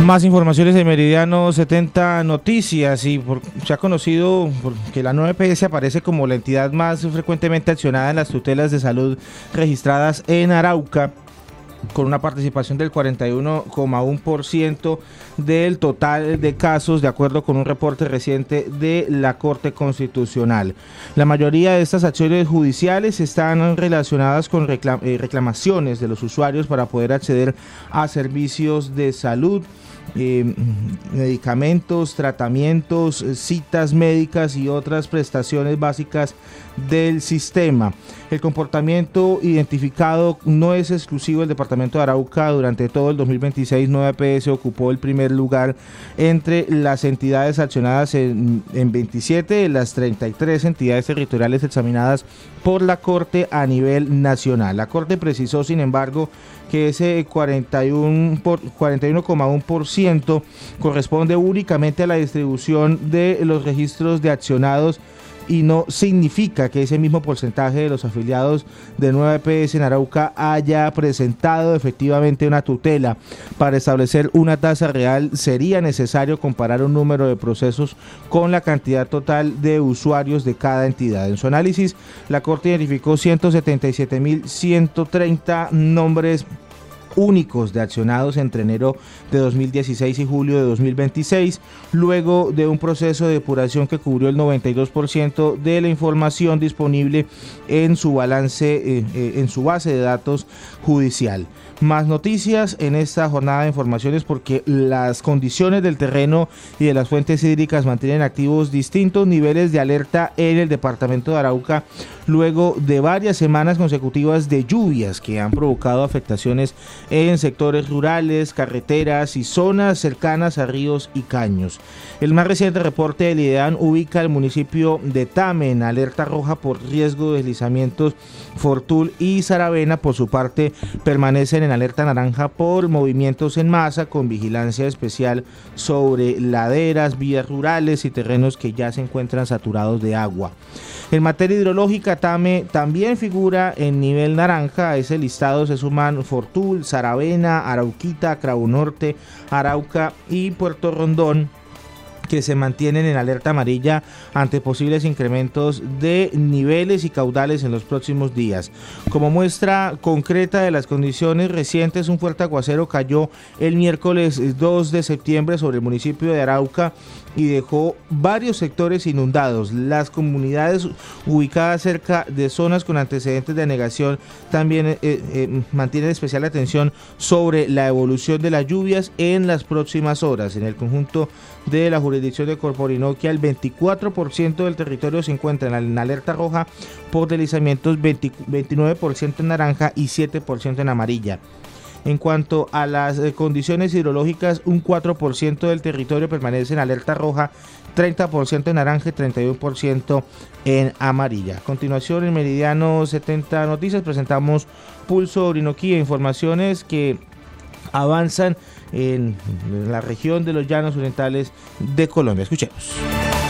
Más informaciones de Meridiano 70 Noticias se ha conocido que la 9PS aparece como la entidad más frecuentemente accionada en las tutelas de salud registradas en Arauca, con una participación del 41,1% del total de casos, de acuerdo con un reporte reciente de la Corte Constitucional. La mayoría de estas acciones judiciales están relacionadas con reclamaciones de los usuarios para poder acceder a servicios de salud, medicamentos, tratamientos, citas médicas y otras prestaciones básicas del sistema. El comportamiento identificado no es exclusivo del departamento de Arauca. Durante todo el 2026, 9PS ocupó el primer lugar entre las entidades accionadas en 27 de las 33 entidades territoriales examinadas por la Corte a nivel nacional. La Corte precisó, sin embargo, que ese 41,1% corresponde únicamente a la distribución de los registros de accionados y no significa que ese mismo porcentaje de los afiliados de 9PS en Arauca haya presentado efectivamente una tutela. Para establecer una tasa real sería necesario comparar un número de procesos con la cantidad total de usuarios de cada entidad. En su análisis, la Corte identificó 177.130 nombres únicos de accionados entre enero de 2016 y julio de 2026, luego de un proceso de depuración que cubrió el 92% de la información disponible en su balance, en su base de datos judicial. Más noticias en esta jornada de informaciones, porque las condiciones del terreno y de las fuentes hídricas mantienen activos distintos niveles de alerta en el departamento de Arauca, luego de varias semanas consecutivas de lluvias que han provocado afectaciones en sectores rurales, carreteras y zonas cercanas a ríos y caños. El más reciente reporte del IDEAN ubica al municipio de Tame en alerta roja por riesgo de deslizamientos. Fortul y Saravena, por su parte, permanecen en alerta naranja por movimientos en masa, con vigilancia especial sobre laderas, vías rurales y terrenos que ya se encuentran saturados de agua. En materia hidrológica, Tame también figura en nivel naranja. A ese listado se suman Fortul, Saravena, Arauquita, Cravo Norte, Arauca y Puerto Rondón, que se mantienen en alerta amarilla ante posibles incrementos de niveles y caudales en los próximos días. Como muestra concreta de las condiciones recientes, un fuerte aguacero cayó el miércoles 2 de septiembre sobre el municipio de Arauca y dejó varios sectores inundados. Las comunidades ubicadas cerca de zonas con antecedentes de anegación también mantienen especial atención sobre la evolución de las lluvias en las próximas horas. En el conjunto de la jurisdicción de Corporinoquia, el 24% del territorio se encuentra en alerta roja por deslizamientos, 29% en naranja y 7% en amarilla. En cuanto a las condiciones hidrológicas, un 4% del territorio permanece en alerta roja, 30% en naranja y 31% en amarilla. A continuación, en Meridiano 70 Noticias presentamos Pulso Orinoquía, informaciones que avanzan en la región de los Llanos Orientales de Colombia. Escuchemos.